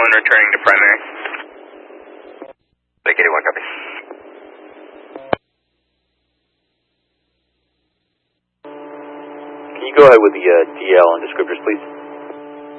1 returning to primary. Lake 81, copy. Can you go ahead with the DL and descriptors, please?